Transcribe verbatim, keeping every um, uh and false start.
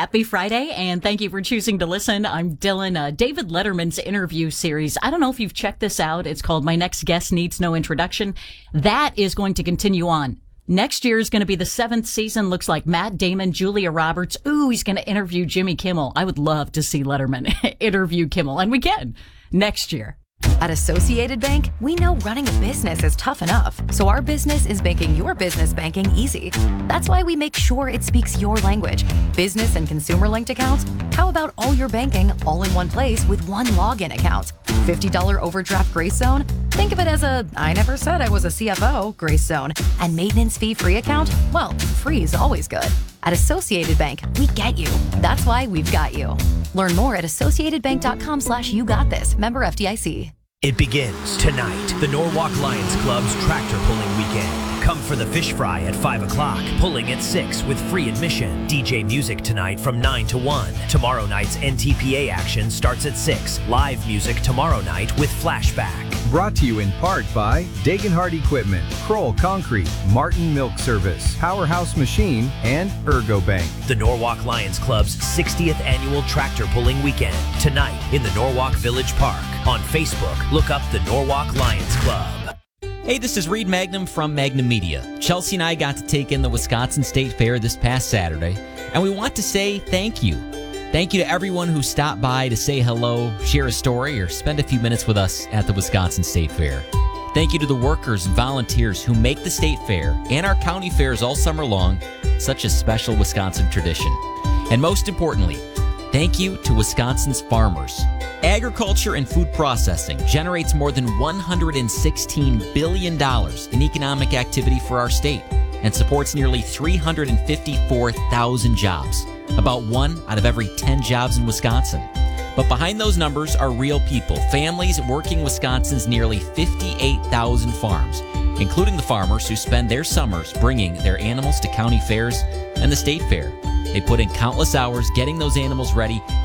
Happy Friday, and thank you for choosing to listen. I'm Dylan. Uh, David Letterman's interview series, I don't know if you've checked this out. It's called My Next Guest Needs No Introduction. That is going to continue on. Next year is going to be the seventh season. Looks like Matt Damon, Julia Roberts. Ooh, he's going to interview Jimmy Kimmel. I would love to see Letterman interview Kimmel, and we can next year. At Associated Bank, we know running a business is tough enough, so our business is making your business banking easy. That's why we make sure it speaks your language. Business and consumer linked accounts? How about all your banking all in one place with one login account? fifty dollars overdraft grace zone? Think of it as a I never said I was a C F O grace zone. And maintenance fee free account? Well, free is always good. At Associated Bank, we get you. That's why we've got you. Learn more at associatedbank.com slash you got this. Member F D I C. It begins tonight. The Norwalk Lions Club's tractor pulling weekend. Come for the fish fry at five o'clock, pulling at six with free admission. D J music tonight from nine to one. Tomorrow night's N T P A action starts at six. Live music tomorrow night with Flashback. Brought to you in part by Dagenhart Equipment, Kroll Concrete, Martin Milk Service, Powerhouse Machine, and Ergobank. The Norwalk Lions Club's sixtieth annual tractor pulling weekend. Tonight in the Norwalk Village Park. On Facebook, look up the Norwalk Lions Club. Hey, this is Reed Magnum from Magnum Media. Chelsea and I got to take in the Wisconsin State Fair this past Saturday, and we want to say thank you. Thank you to everyone who stopped by to say hello, share a story, or spend a few minutes with us at the Wisconsin State Fair. Thank you to the workers and volunteers who make the State Fair and our county fairs all summer long such a special Wisconsin tradition. And most importantly, thank you to Wisconsin's farmers. Agriculture and food processing generates more than one hundred sixteen billion dollars in economic activity for our state and supports nearly three hundred fifty-four thousand jobs, about one out of every ten jobs in Wisconsin. But behind those numbers are real people, families working Wisconsin's nearly fifty-eight thousand farms, including the farmers who spend their summers bringing their animals to county fairs and the state fair. They put in countless hours getting those animals ready